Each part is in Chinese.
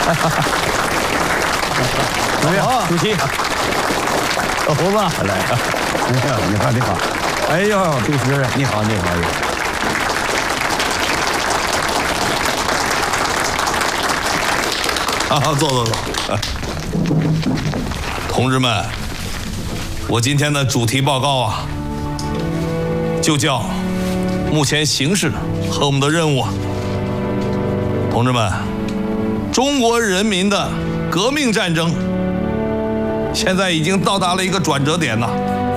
怎么样，主席？ 胡子，来，你好。哎呦，主席，你好。 好，坐。同志们，我今天的主题报告啊，就叫目前形势和我们的任务。同志们，中国人民的革命战争现在已经到达了一个转折点呐，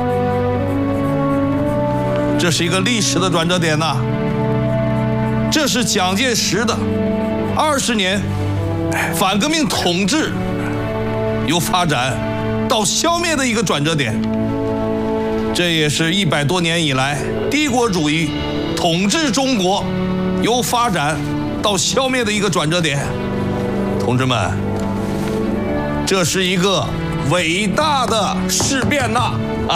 这是一个历史的转折点呐，这是蒋介石的20年反革命统治由发展到消灭的一个转折点，这也是100多年以来帝国主义统治中国由发展到消灭的一个转折点。同志们，这是一个伟大的事变呐！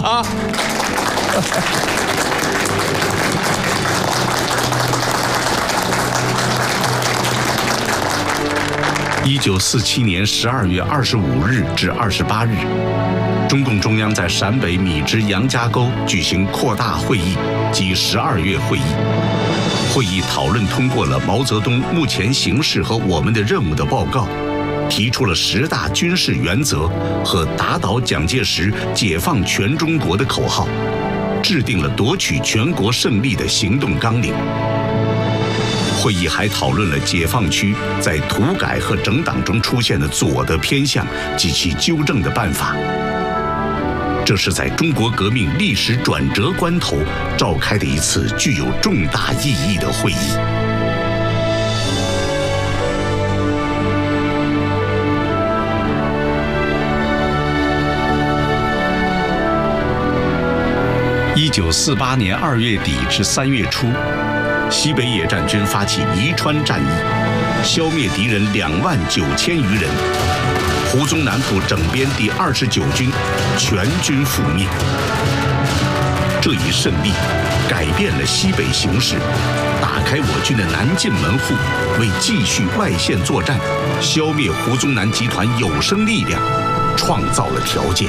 1947年12月25日至28日，中共中央在陕北米脂杨家沟举行扩大会议及12月会议。会议讨论通过了毛泽东目前形势和我们的任务的报告，提出了10大军事原则和打倒蒋介石、解放全中国的口号，制定了夺取全国胜利的行动纲领。会议还讨论了解放区在土改和整党中出现的左的偏向及其纠正的办法。这是在中国革命历史转折关头召开的一次具有重大意义的会议。1948年2月底至3月初，西北野战军发起宜川战役，消灭敌人29000余人。胡宗南部整编第29军全军覆灭。这一胜利改变了西北形势，打开我军的南进门户，为继续外线作战、消灭胡宗南集团有生力量创造了条件。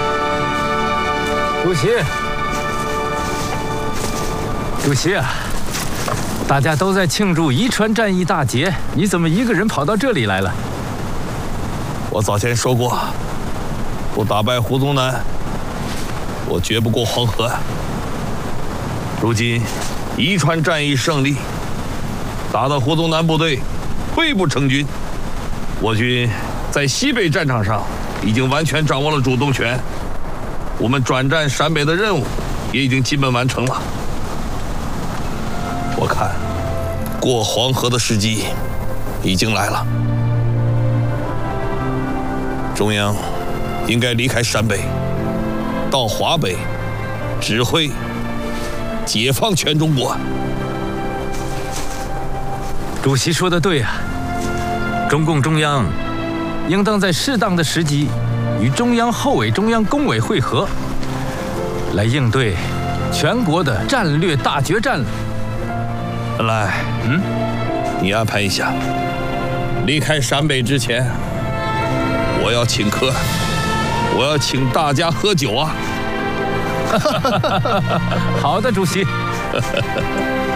主席啊，大家都在庆祝宜川战役大捷，你怎么一个人跑到这里来了？ 我早前说过，不打败胡宗南，我绝不过黄河。如今宜川战役胜利，打得胡宗南部队溃不成军，我军在西北战场上已经完全掌握了主动权，我们转战陕北的任务也已经基本完成了。我看过黄河的时机已经来了，中央应该离开陕北，到华北指挥解放全中国。 主席说得对啊，中共中央应当在适当的时机与中央后委、中央工委会合，来应对全国的战略大决战。 本来，你安排一下，离开陕北之前，我要请客，我要请大家喝酒啊！ 好的，主席。